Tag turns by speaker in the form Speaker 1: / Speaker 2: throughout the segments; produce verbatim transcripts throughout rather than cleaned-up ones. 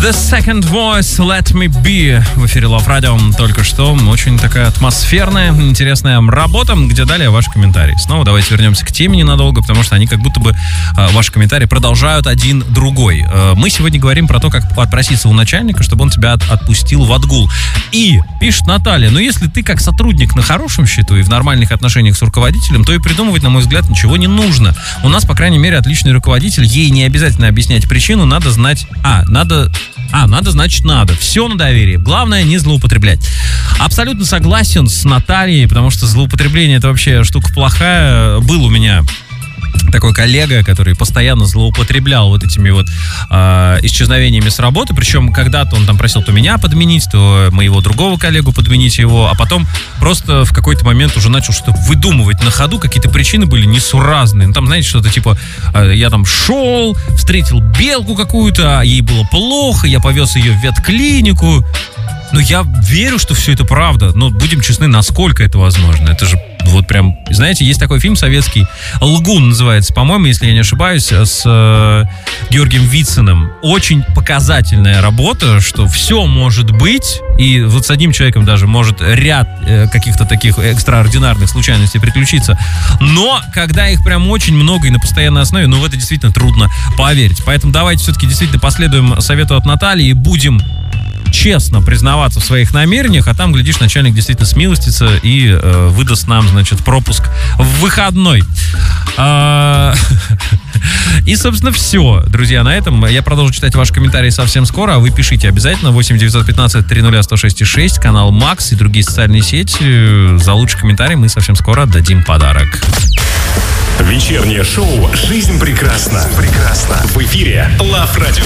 Speaker 1: The Second Voice, Let Me Be в эфире Love Radio только что. Очень такая атмосферная, интересная работа, где далее ваши комментарии. Снова давайте вернемся к теме ненадолго, потому что они как будто бы, э, ваши комментарии продолжают один другой. Э, мы сегодня говорим про то, как отпроситься у начальника, чтобы он тебя от, отпустил в отгул. И пишет Наталья, ну если ты как сотрудник на хорошем счету и в нормальных отношениях с руководителем, то и придумывать, на мой взгляд, ничего не нужно. У нас, по крайней мере, отличный руководитель, ей не обязательно объяснять причину, надо знать... А, надо... А, надо, значит, надо. Все на доверие. Главное, не злоупотреблять. Абсолютно согласен с Натальей, потому что злоупотребление — это вообще штука плохая. Был у меня такой коллега, который постоянно злоупотреблял вот этими вот э, исчезновениями с работы. Причем когда-то он там просил то меня подменить, то моего другого коллегу подменить его, а потом просто в какой-то момент уже начал что-то выдумывать на ходу. Какие-то причины были несуразные. Ну, там, знаете, что-то типа э, я там шел, встретил белку какую-то, а ей было плохо, я повез ее в ветклинику. Но я верю, что все это правда. Но будем честны, насколько это возможно. Это же вот прям... Знаете, есть такой фильм советский, «Лгун» называется, по-моему, если я не ошибаюсь, с э, Георгием Вициным. Очень показательная работа, что все может быть. И вот с одним человеком даже может ряд э, каких-то таких экстраординарных случайностей приключиться. Но когда их прям очень много и на постоянной основе, ну в это действительно трудно поверить. Поэтому давайте все-таки действительно последуем совету от Натальи и будем честно признаваться в своих намерениях, а там, глядишь, начальник действительно смилостится и э, выдаст нам, значит, пропуск в выходной. А- и, собственно, все, друзья, на этом. Я продолжу читать ваши комментарии совсем скоро, а вы пишите обязательно восемь девятьсот пятнадцать триста сто шесть шесть, канал Макс и другие социальные сети. За лучший комментарий мы совсем скоро отдадим подарок.
Speaker 2: Вечернее шоу «Жизнь прекрасна». Прекрасна. В эфире Love Radio.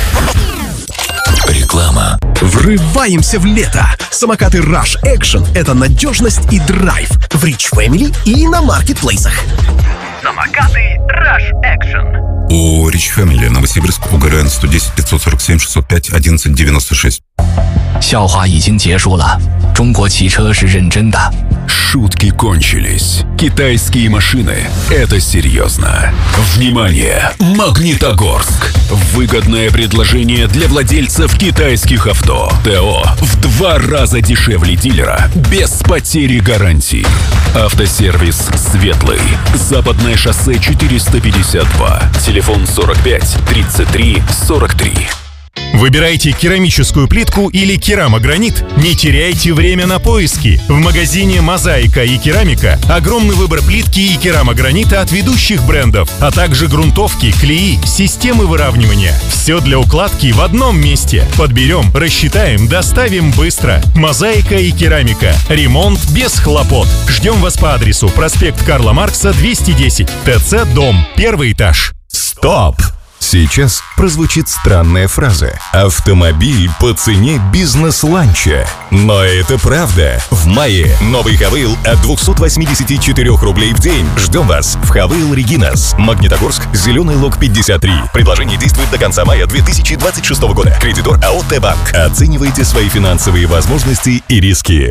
Speaker 3: Реклама.
Speaker 4: Врываемся в лето. Самокаты Rush Action — это надежность и драйв в Rich Family и на маркетплейсах.
Speaker 5: Самокаты Rush Action.
Speaker 3: У Rich Family Новосибирск, УГРН сто десять пятьсот сорок семь шестьсот пять одиннадцать девяносто шесть.
Speaker 6: 笑话已经结束了，中国汽车是认真的。
Speaker 2: Шутки кончились. Китайские машины — это серьезно. Внимание! Магнитогорск. Выгодное предложение для владельцев китайских авто. ТО в два раза дешевле дилера, без потери гарантий. Автосервис «Светлый». Западное шоссе четыреста пятьдесят два. Телефон сорок пять тридцать три сорок три.
Speaker 7: Выбирайте керамическую плитку или керамогранит? Не теряйте время на поиски. В магазине «Мозаика» и «Керамика» огромный выбор плитки и керамогранита от ведущих брендов, а также грунтовки, клеи, системы выравнивания. Все для укладки в одном месте. Подберем, рассчитаем, доставим быстро. «Мозаика» и «Керамика». Ремонт без хлопот. Ждем вас по адресу: проспект Карла Маркса, двести десять, ТЦ «Дом», первый этаж.
Speaker 8: Стоп! Сейчас прозвучит странная фраза: автомобиль по цене бизнес-ланча. Но это правда. В мае новый Хавейл от двухсот восьмидесяти четырёх рублей в день. Ждем вас в Хавейл Регинас, Магнитогорск, Зеленый Лог пятьдесят три. Предложение действует до конца мая две тысячи двадцать шестого года. Кредитор АО Т-Банк. Оценивайте свои финансовые возможности и риски.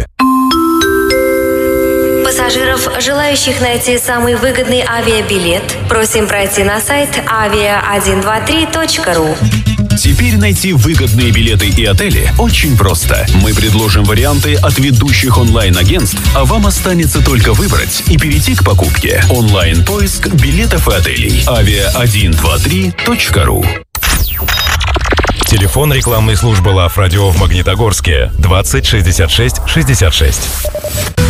Speaker 9: Пассажиров, желающих найти самый выгодный авиабилет, просим пройти на сайт авиа один два три точка ру.
Speaker 2: Теперь найти выгодные билеты и отели очень просто. Мы предложим варианты от ведущих онлайн-агентств, а вам останется только выбрать и перейти к покупке. Онлайн-поиск билетов и отелей. авиа один два три точка ру.
Speaker 10: Телефон рекламной службы Love Radio в Магнитогорске двадцать шестьдесят шесть шестьдесят шесть.